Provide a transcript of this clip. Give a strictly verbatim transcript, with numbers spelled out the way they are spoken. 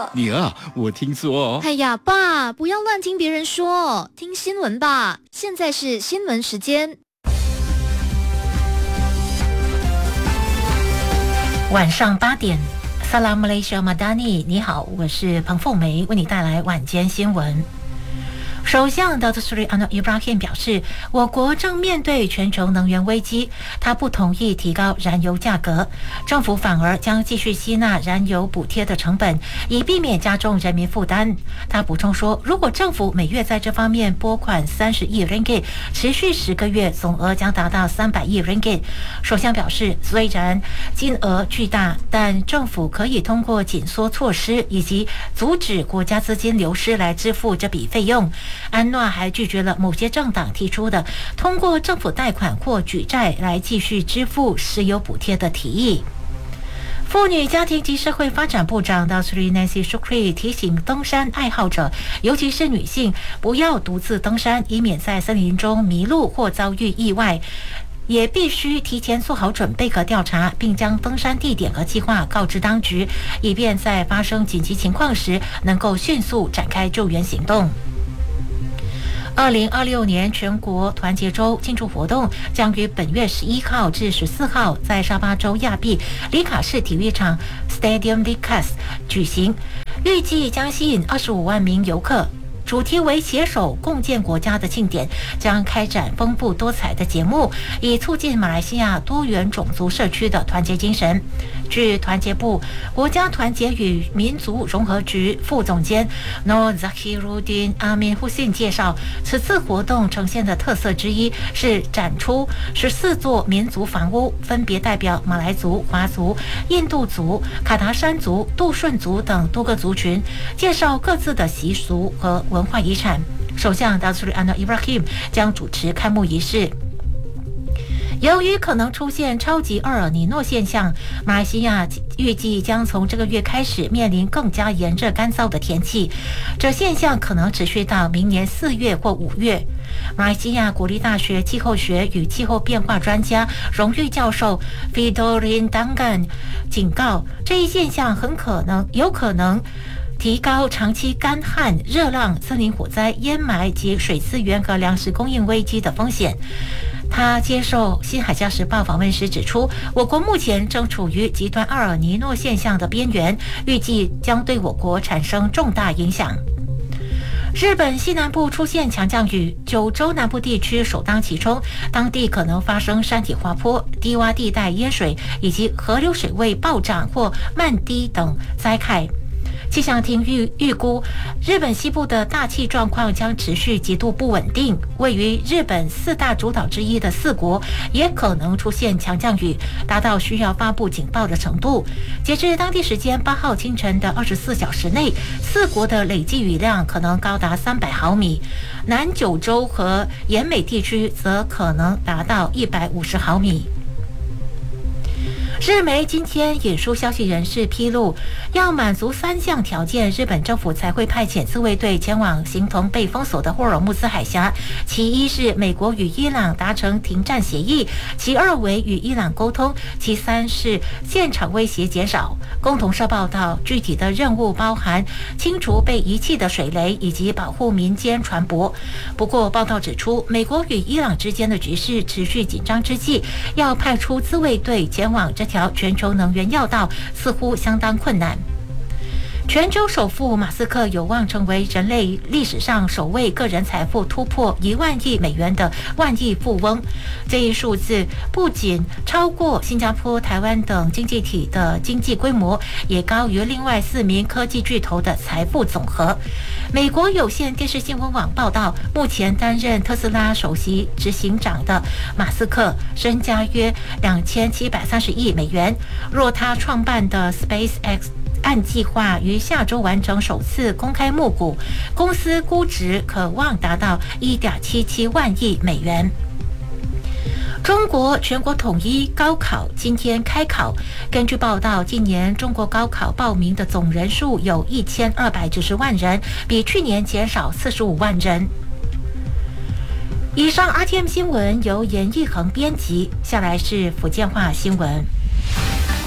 女儿，我听说…… 哎呀，爸，不要乱听别人说，听新闻吧。现在是新闻时间。 晚上八点，萨拉姆雷西马达尼，你好，我是彭凤梅，为你带来晚间新闻。首相 Datuk Seri Anwar Ibrahim 表示，我国正面对全球能源危机，他不同意提高燃油价格，政府反而将继续吸纳燃油补贴的成本，以避免加重人民负担。他补充说，如果政府每月在这方面拨款三十亿 ringgit， 持续十个月，总额将达到三百亿 ringgit。首相表示，虽然金额巨大，但政府可以通过紧缩措施以及阻止国家资金流失来支付这笔费用。安诺还拒绝了某些政党提出的通过政府贷款或举债来继续支付石油补贴的提议。妇女家庭及社会发展部长 Datuk Nancy Shukri 提醒登山爱好者，尤其是女性，不要独自登山，以免在森林中迷路或遭遇意外。也必须提前做好准备和调查，并将登山地点和计划告知当局，以便在发生紧急情况时能够迅速展开救援行动。二零二六年全国团结周庆祝活动将于本月十一号至十四号在沙巴州亚庇里卡市体育场 Stadium Likas 举行，预计将吸引二十五万名游客。主题为携手共建国家的庆典，将开展丰富多彩的节目，以促进马来西亚多元种族社区的团结精神。据团结部国家团结与民族融合局副总监 Nur Zakiruddin Amin Hussein 介绍，此次活动呈现的特色之一是展出十四座民族房屋，分别代表马来族、华族、印度族、卡达山族、杜顺族等多个族群，介绍各自的习俗和文化遗产。首相 Datuk Seri Anwar Ibrahim 将主持开幕仪式。由于可能出现超级厄尔尼诺现象，马来西亚预计将从这个月开始面临更加炎热干燥的天气，这现象可能持续到明年四月或五月。马来西亚国立大学气候学与气候变化专家荣誉教授 Fidorin Dangan 警告，这一现象很可能有可能提高长期干旱、热浪、森林火灾、淹埋及水资源和粮食供应危机的风险。他接受《新海峡时报》访问时指出，我国目前正处于极端厄尔尼诺现象的边缘，预计将对我国产生重大影响。日本西南部出现强降雨，九州南部地区首当其冲，当地可能发生山体滑坡、低洼地带淹水以及河流水位暴涨或漫低等灾害。气象厅预预估，日本西部的大气状况将持续极度不稳定。位于日本四大主岛之一的四国也可能出现强降雨，达到需要发布警报的程度。截至当地时间八号清晨的二十四小时内，四国的累计雨量可能高达三百毫米，南九州和沿美地区则可能达到一百五十毫米。日媒今天引述消息人士披露，要满足三项条件，日本政府才会派遣自卫队前往形同被封锁的霍尔木兹海峡。其一是美国与伊朗达成停战协议，其二为与伊朗沟通，其三是现场威胁减少。共同社报道，具体的任务包含清除被遗弃的水雷以及保护民间船舶。不过，报道指出，美国与伊朗之间的局势持续紧张之际，要派出自卫队前往这条全球能源要道似乎相当困难。全球首富马斯克有望成为人类历史上首位个人财富突破一万亿美元的万亿富翁。这一数字不仅超过新加坡、台湾等经济体的经济规模，也高于另外四名科技巨头的财富总和。美国有线电视新闻网报道，目前担任特斯拉首席执行长的马斯克身家约两千七百三十亿美元。若他创办的 SpaceX按计划于下周完成首次公开募股，公司估值可望达到 一点七七万亿美元。中国全国统一高考今天开考，根据报道，今年中国高考报名的总人数有一千二百九十万人，比去年减少四十五万人。以上 R T M 新闻由严义恒编辑，下来是福建话新闻。